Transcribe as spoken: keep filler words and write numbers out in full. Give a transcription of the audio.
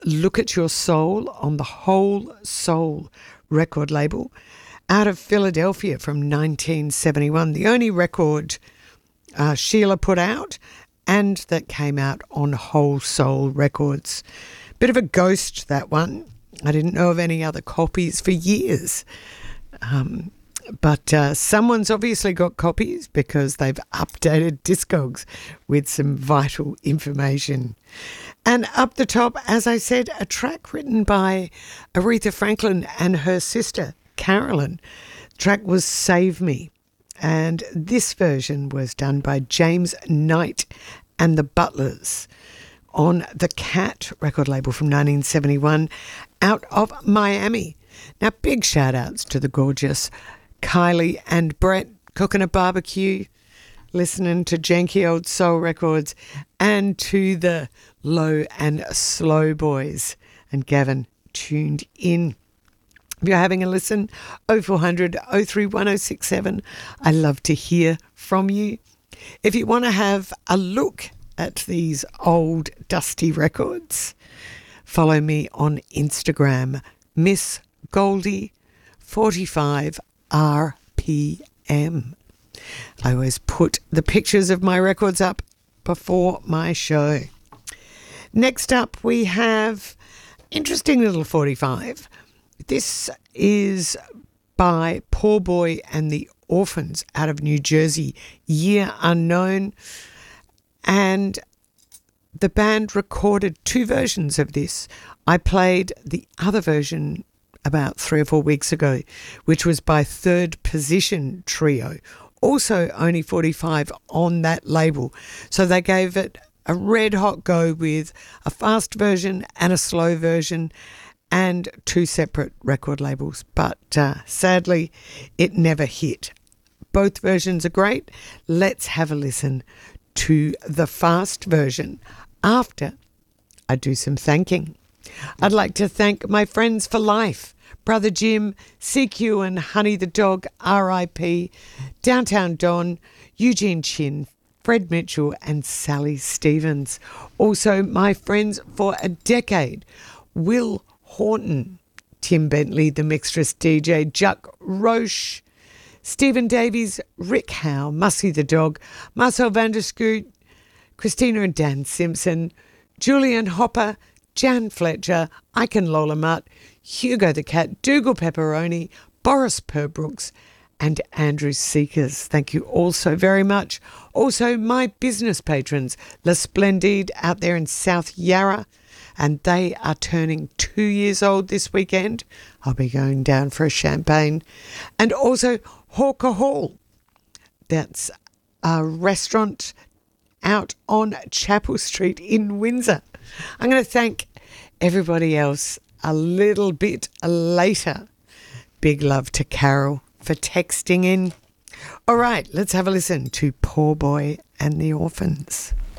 Look at Your Soul on the Whole Soul record label out of Philadelphia from nineteen seventy-one, the only record uh, Sheila put out and that came out on Whole Soul Records. Bit of a ghost, that one. I didn't know of any other copies for years. Um, but uh, someone's obviously got copies because they've updated Discogs with some vital information. And up the top, as I said, a track written by Aretha Franklin and her sister, Carolyn. The track was Save Me. And this version was done by James Knight and the Butlers on the Cat record label from nineteen seventy-one out of Miami. Now, big shout outs to the gorgeous Kylie and Brett cooking a barbecue, listening to janky old soul records, and to the Low and Slow Boys and Gavin tuned in. If you're having a listen, oh four hundred, oh three one oh six seven. I love to hear from you. If you want to have a look at these old dusty records, follow me on Instagram, Miss Goldie forty-five R P M. I always put the pictures of my records up before my show. Next up, we have interesting little forty-five. This is by Poor Boy and the Orphans out of New Jersey, year unknown. And the band recorded two versions of this. I played the other version about three or four weeks ago, which was by Third Position Trio, also only forty-five on that label. So they gave it a red hot go with a fast version and a slow version and two separate record labels. But uh, sadly, it never hit. Both versions are great. Let's have a listen to the fast version after I do some thanking. I'd like to thank my friends for life, Brother Jim, C Q and Honey the Dog, R I P, Downtown Don, Eugene Chin, Fred Mitchell and Sally Stevens. Also my friends for a decade, Will Horton, Tim Bentley, the Mixtress D J, Juck Roche, Stephen Davies, Rick Howe, Mussy the Dog, Marcel Vanderscoot, Christina and Dan Simpson, Julian Hopper, Jan Fletcher, Icon Lola Mutt, Hugo the Cat, Dougal Pepperoni, Boris Perbrooks, and Andrew Seekers. Thank you all so very much. Also, my business patrons, La Splendide out there in South Yarra, and they are turning two years old this weekend. I'll be going down for a champagne. And also Hawker Hall. That's a restaurant out on Chapel Street in Windsor. I'm going to thank everybody else a little bit later. Big love to Carol for texting in. All right, let's have a listen to Poor Boy and the Orphans.